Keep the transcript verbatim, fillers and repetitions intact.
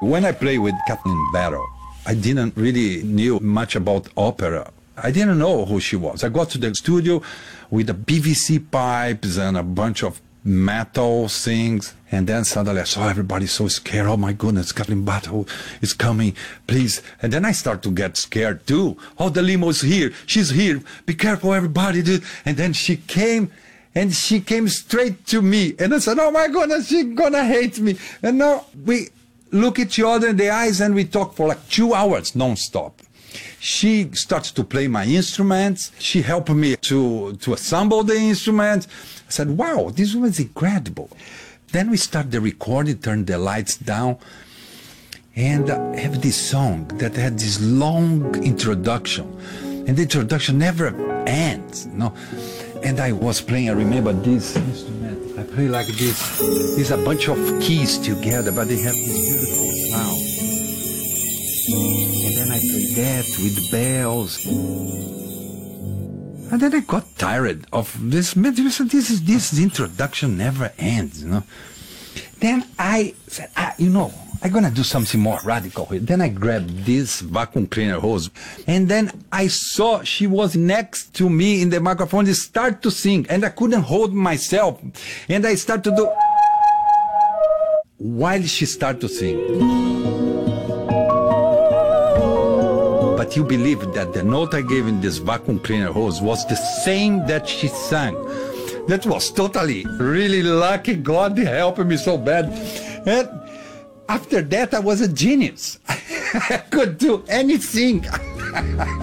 When I played with Kathleen Battle, I didn't really knew much about opera. I didn't know who she was. I got to the studio with the P V C pipes and a bunch of metal things, and then suddenly I saw everybody so scared. Oh my goodness, Kathleen Battle is coming, please. And then I start to get scared too. Oh, the limo's here, she's here, be careful everybody, dude. And then she came, and she came straight to me, and I said, oh my goodness, she's gonna hate me. And now we look each other in the eyes and we talk for like two hours non-stop. She started to play my instruments. She helped me to, to assemble the instruments. I said, wow, this was incredible. Then we start the recording, turn the lights down, and I have this song that had this long introduction. And the introduction never ends, you know. And I was playing, I remember this instrument. I play like this. There's a bunch of keys together, but they have this beautiful sound. And then I play that with bells. And then I got tired of this. This is this introduction never ends, you know. Then I said, ah, you know, I'm gonna do something more radical here. Then I grabbed this vacuum cleaner hose, and then I saw she was next to me in the microphone. She started to sing, and I couldn't hold myself, and I started to do while she started to sing. But you believe that the note I gave in this vacuum cleaner hose was the same that she sang. That was totally, really lucky. God helped me so bad. And after that, I was a genius. I could do anything.